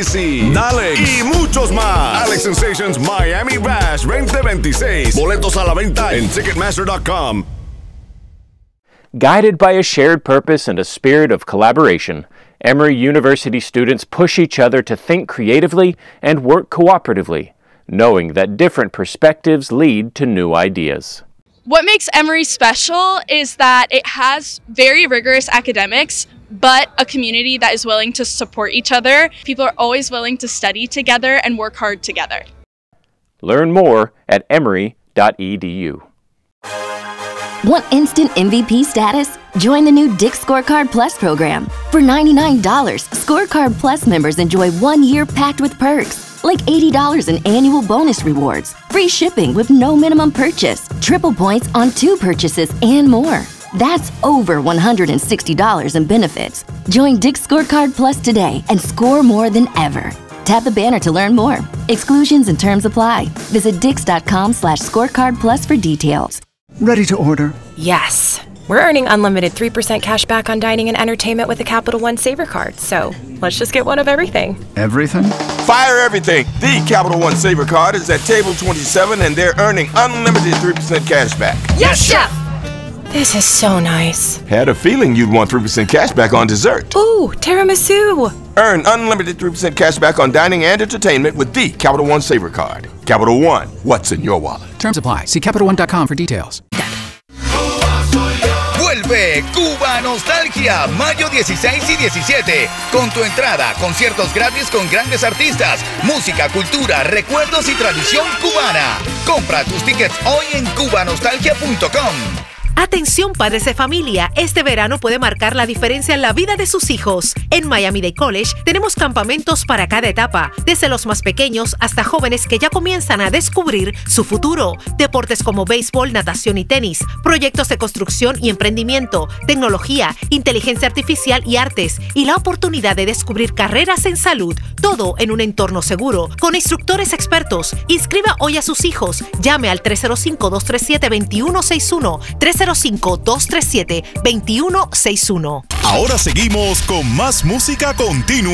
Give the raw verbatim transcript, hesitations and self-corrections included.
Easy, Dalex y muchos más. Alex Sensations Miami Bash veinte veintiséis. Boletos a la venta en Ticketmaster dot com. Guided by a shared purpose and a spirit of collaboration, Emory University students push each other to think creatively and work cooperatively, knowing that different perspectives lead to new ideas. What makes Emory special is that it has very rigorous academics, but a community that is willing to support each other. People are always willing to study together and work hard together. Learn more at emory dot e d u. Want instant M V P status? Join the new Dick's Scorecard Plus program. For ninety-nine dollars, Scorecard Plus members enjoy one year packed with perks, like eighty dollars in annual bonus rewards, free shipping with no minimum purchase, triple points on two purchases, and more. That's over one hundred sixty dollars in benefits. Join Dick's Scorecard Plus today and score more than ever. Tap the banner to learn more. Exclusions and terms apply. Visit dix.com slash scorecard plus for details. Ready to order? Yes. We're earning unlimited three percent cash back on dining and entertainment with a Capital One Saver card. So let's just get one of everything. Everything? Fire everything. The Capital One Saver card is at table twenty-seven and they're earning unlimited three percent cash back. Yes, Chef! This is so nice. Had a feeling you'd want three percent cash back on dessert. Ooh, tiramisu. Earn unlimited three percent cash back on dining and entertainment with the Capital One Saver card. Capital One, what's in your wallet? Terms apply. See Capital One dot com for details. Vuelve Cuba Nostalgia, mayo dieciséis y diecisiete. Con tu entrada, conciertos gratis con grandes artistas, música, cultura, recuerdos y tradición cubana. Compra tus tickets hoy en cuba nostalgia punto com. Atención padres de familia, este verano puede marcar la diferencia en la vida de sus hijos. En Miami-Dade College tenemos campamentos para cada etapa, desde los más pequeños hasta jóvenes que ya comienzan a descubrir su futuro. Deportes como béisbol, natación y tenis, proyectos de construcción y emprendimiento, tecnología, inteligencia artificial y artes, y la oportunidad de descubrir carreras en salud, todo en un entorno seguro, con instructores expertos. Inscriba hoy a sus hijos. Llame al tres cero cinco, dos tres siete, dos uno seis uno, tres cero cinco, dos tres siete, dos uno seis uno. Ahora seguimos con más música continua.